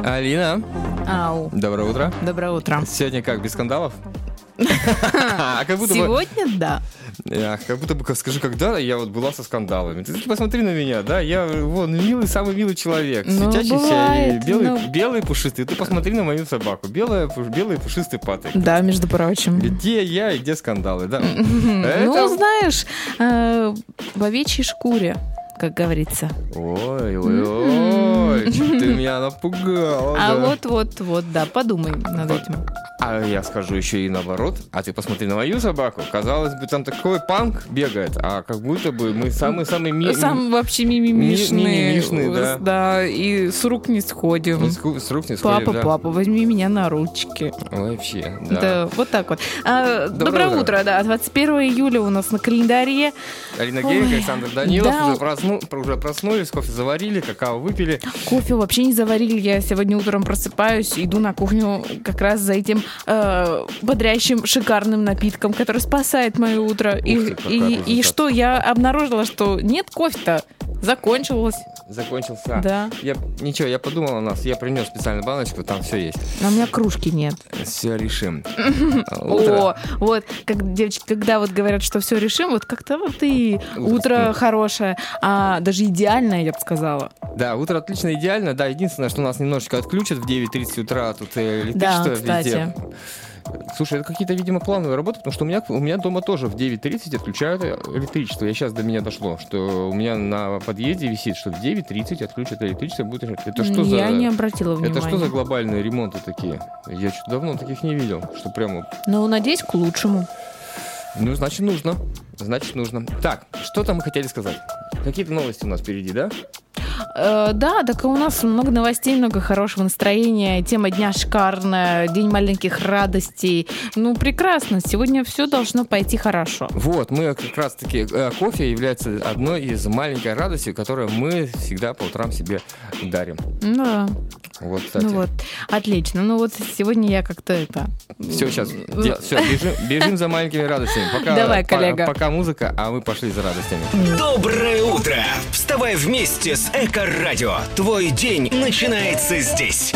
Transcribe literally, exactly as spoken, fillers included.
Алина. Ау. Доброе утро. Доброе утро. Сегодня как, без скандалов? Сегодня да. Как будто бы, скажи, когда я вот была со скандалами. Ты посмотри на меня, да, я вон милый, самый милый человек, ну, светящийся, бывает, белый, ну... белый, пушистый. Ты посмотри на мою собаку, белая, белый, пушистый патрик. Да, между прочим. Где я и где скандалы, да? Ну, знаешь, в овечьей шкуре, как говорится. Ой, ой, ой, ты меня напугала. А вот-вот-вот, да, подумай над этим. А я скажу еще и наоборот. А ты посмотри на мою собаку. Казалось бы, там такой панк бегает, а как будто бы мы самые-самые... Ми... Сам вообще мимимишные. Мимимишные, да. Да, и с рук не сходим. И с, с рук не сходим, Папа, да. папа, возьми меня на ручки. Вообще, да. Да, вот так вот. А, доброе доброе утро. утро, да. двадцать первого июля у нас на календаре. Алина Гейк, Александр Данилов да. уже, просну... уже проснулись, кофе заварили, какао выпили. Кофе вообще не заварили. Я сегодня утром просыпаюсь, иду на кухню как раз за этим э, бодрящим, шикарным напитком, который спасает мое утро. И, ты, и, и что, я обнаружила, что нет кофе-то. Закончилось. Закончился. Да. Я, ничего, я подумал о нас. Я принес специальную баночку, там все есть. А у меня кружки нет. Все решим. О, вот, как девочки, когда вот говорят, что все решим, вот как-то вот и утро хорошее, а даже идеальное, я бы сказала. Да, утро отлично, идеально. Да, единственное, что нас немножечко отключат в девять тридцать утра, тут электричество да, кстати. везде. Слушай, это какие-то, видимо, плановые работы, потому что у меня, у меня дома тоже в девять тридцать отключают электричество. Я сейчас до меня дошло, что у меня на подъезде висит, что в девять тридцать отключат электричество. Будет... Это что за... Я не обратила внимания. Это что за глобальные ремонты такие? Я что-то давно таких не видел, что прямо... Ну, надеюсь, к лучшему. Ну, значит, нужно. Значит, нужно. Так, что там мы хотели сказать? Какие-то новости у нас впереди, да? Э, да, так у нас много новостей, много хорошего настроения. Тема дня шикарная, день маленьких радостей. Ну, прекрасно. Сегодня все должно пойти хорошо. Вот, мы как раз-таки... Э, кофе является одной из маленьких радостей, которую мы всегда по утрам себе дарим. Да. Вот, кстати. Ну вот, отлично. Ну вот сегодня я как-то это... Все, сейчас. Де... Все, бежим, бежим за маленькими радостями. Пока, Давай, коллега. По, пока музыка, а мы пошли за радостями. Доброе утро! Вставай вместе с Эко-радио. Твой день начинается здесь.